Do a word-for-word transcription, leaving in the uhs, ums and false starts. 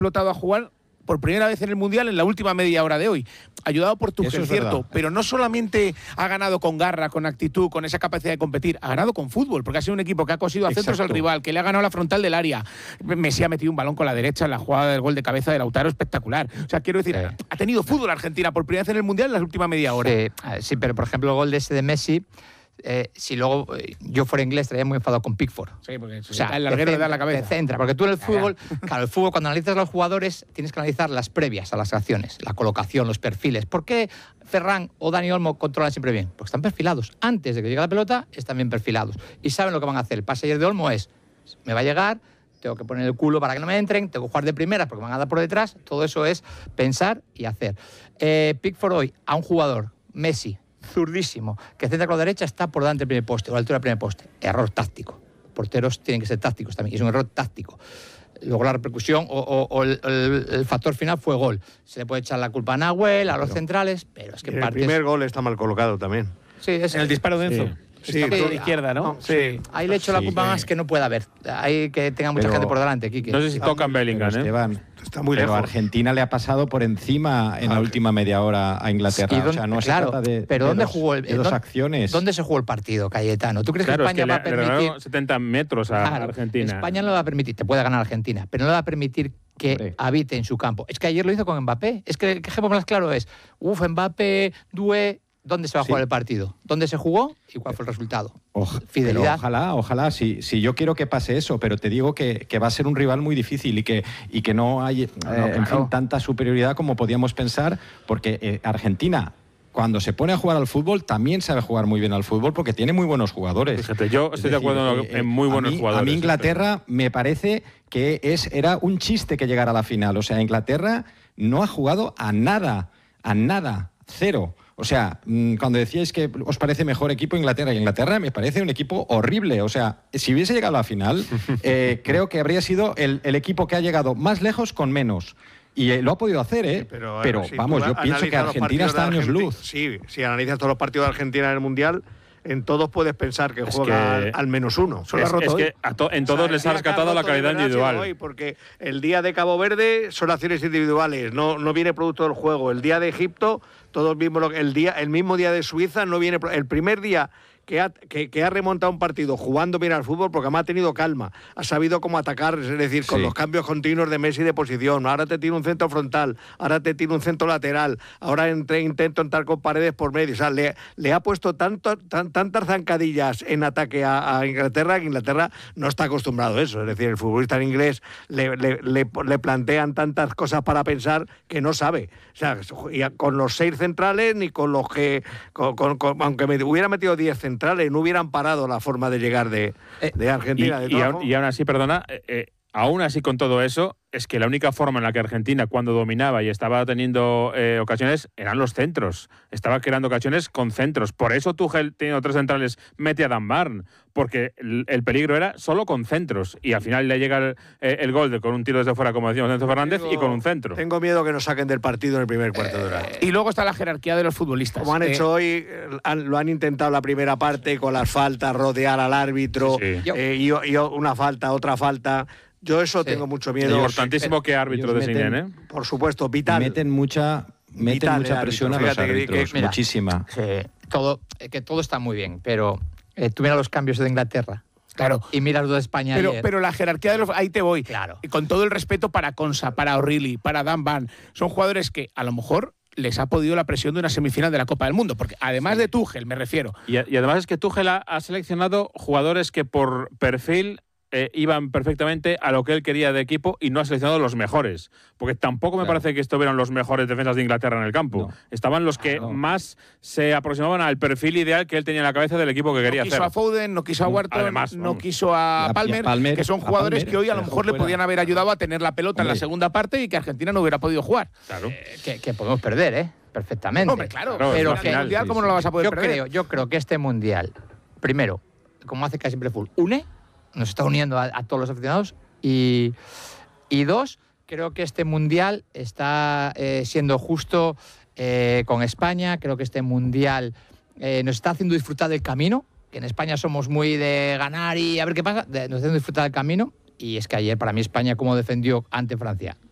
explotado a jugar por primera vez en el Mundial en la última media hora de hoy, ayudado por Tuchel, es cierto, verdad. Pero no solamente ha ganado con garra, con actitud, con esa capacidad de competir, ha ganado con fútbol, porque ha sido un equipo que ha cosido a Exacto. centros al rival, que le ha ganado la frontal del área. Messi ha metido un balón con la derecha en la jugada del gol de cabeza de Lautaro, espectacular. O sea, quiero decir, sí. ha tenido fútbol Argentina por primera vez en el Mundial en la última media hora. Sí, sí, pero por ejemplo el gol de ese de Messi, Eh, si luego eh, yo fuera inglés estaría muy enfadado con Pickford. Sí, porque o sea, el larguero le da la cabeza. Te centra, porque tú en el fútbol, claro, el fútbol cuando analizas a los jugadores tienes que analizar las previas a las acciones, la colocación, los perfiles. ¿Por qué Ferran o Dani Olmo controlan siempre bien? Porque están perfilados. Antes de que llegue la pelota, están bien perfilados. Y saben lo que van a hacer. El pase ayer de Olmo es, me va a llegar, tengo que poner el culo para que no me entren, tengo que jugar de primeras porque me van a dar por detrás. Todo eso es pensar y hacer. Eh, Pickford hoy, a un jugador, Messi, zurdísimo, que centra con la derecha, está por delante del primer poste o a la altura del primer poste. Error táctico. Porteros tienen que ser tácticos también, y es un error táctico. Luego la repercusión o, o, o el, el, el factor final fue gol. Se le puede echar la culpa a Nahuel, a los pero, centrales, pero es que... El partes... primer gol está mal colocado también. Sí, es en el disparo de Enzo. Sí. Sí, está de izquierda, ¿no? Sí. sí. Ahí le echo la culpa sí, más que no pueda haber. Hay que tenga mucha pero, gente por delante, Quique. No sé si tocan Bellingham, ¿eh? Esteban, está muy pero lejos. Argentina le ha pasado por encima en ah, la última media hora a Inglaterra. Dónde, o sea, no claro, se trata de, pero de ¿dónde dos, jugó el, de dos ¿dónde, acciones? ¿Dónde se jugó el partido, Cayetano? ¿Tú crees claro, que España es que va a permitir setenta metros a claro, Argentina? España no lo va a permitir, te puede ganar Argentina, pero no le va a permitir que Hombre. habite en su campo. Es que ayer lo hizo con Mbappé. Es que el ejemplo más claro es, uff, Mbappé, Due... ¿Dónde se va a jugar sí. el partido? ¿Dónde se jugó? ¿Y cuál fue el resultado? Oja, Fidelidad. Ojalá, ojalá. Si, si yo quiero que pase eso, pero te digo que, que va a ser un rival muy difícil y que, y que no hay, no, eh, claro. en fin, tanta superioridad como podíamos pensar, porque eh, Argentina, cuando se pone a jugar al fútbol, también sabe jugar muy bien al fútbol porque tiene muy buenos jugadores. Fíjate, yo estoy decir, de acuerdo eh, en muy buenos a mí, jugadores. A mí Inglaterra pero... me parece que es, era un chiste que llegara a la final. O sea, Inglaterra no ha jugado a nada, a nada, cero. O sea, cuando decíais que os parece mejor equipo Inglaterra, y Inglaterra me parece un equipo horrible. O sea, si hubiese llegado a la final, eh, creo que habría sido el, el equipo que ha llegado más lejos con menos. Y eh, lo ha podido hacer, ¿eh? Pero, pero si vamos, yo pienso que Argentina está a años luz. Sí, si analizas todos los partidos de Argentina en el Mundial, en todos puedes pensar que es juega que, al, al menos uno. Es, es hoy. que a to, en todos o sea, les ha rescatado la calidad individual. Hoy porque el día de Cabo Verde son acciones individuales, no, no viene producto del juego. El día de Egipto, todos mismos, el, día, el mismo día de Suiza, no viene. El primer día que ha, que, que ha remontado un partido jugando bien al fútbol porque además ha tenido calma, ha sabido cómo atacar, es decir, con sí. los cambios continuos de Messi de posición. Ahora te tira un centro frontal, ahora te tira un centro lateral, ahora entre, intento entrar con Paredes por medio. O sea, le, le ha puesto tanto, tan, tantas zancadillas en ataque a, a Inglaterra que Inglaterra no está acostumbrado a eso. Es decir, el futbolista en inglés le, le, le, le plantean tantas cosas para pensar que no sabe. O sea, con los seis centrales ni con los que, con, con, con, aunque me hubiera metido diez centrales, no hubieran parado la forma de llegar de, de Argentina. Y, de y, aún, y aún así, perdona, eh, eh, aún así con todo eso, es que la única forma en la que Argentina, cuando dominaba y estaba teniendo eh, ocasiones, eran los centros. Estaba creando ocasiones con centros. Por eso Tuchel, teniendo tres centrales, mete a Dan Barn, porque el, el peligro era solo con centros. Y al final le llega el, eh, el gol de, con un tiro desde fuera, como decíamos, Enzo Fernández, tengo, y con un centro. Tengo miedo que nos saquen del partido en el primer cuarto de hora. Eh, y luego está la jerarquía de los futbolistas. Como han eh, hecho hoy, han, lo han intentado la primera parte con las faltas, rodear al árbitro, sí, sí. Eh, y, y una falta, otra falta. Yo eso sí. tengo mucho miedo. Importantísimo sí, que árbitro designen, ¿eh? Por supuesto, vital. Meten mucha, meten vital mucha presión árbitro. a los Fíjate árbitros, que, mira, muchísima. Sí, todo, que todo está muy bien, pero eh, tú mira los cambios de Inglaterra. Claro. Y mira los de España pero, ayer. Pero la jerarquía de los... Ahí te voy. Claro. Y con todo el respeto para Konsa, para O'Reilly, para Dan Barn. Son jugadores que a lo mejor les ha podido la presión de una semifinal de la Copa del Mundo, porque además sí. de Tuchel, me refiero. Y, y además es que Tuchel ha, ha seleccionado jugadores que por perfil... Eh, iban perfectamente a lo que él quería de equipo y no ha seleccionado los mejores, porque tampoco me claro. parece que estuvieran los mejores defensas de Inglaterra en el campo. No. Estaban los que claro. más se aproximaban al perfil ideal que él tenía en la cabeza del equipo que quería hacer. No quiso hacer. a Foden, no quiso a Wharton, Además, no quiso a Palmer, a Palmer, que son jugadores Palmer, que hoy a lo mejor le podían haber ayudado a tener la pelota Hombre. en la segunda parte y que Argentina no hubiera podido jugar. Claro. Eh, que, que podemos perder, ¿eh? Perfectamente. Hombre, claro. claro pero que el mundial, ¿cómo sí, no lo vas a poder yo perder? Creo, yo creo que este mundial, primero, como hace casi siempre Full, une nos está uniendo a, a todos los aficionados y, y dos, creo que este Mundial está eh, siendo justo eh, con España, creo que este Mundial eh, nos está haciendo disfrutar del camino, que en España somos muy de ganar y a ver qué pasa, de, nos está haciendo disfrutar del camino y es que ayer para mí España como defendió ante Francia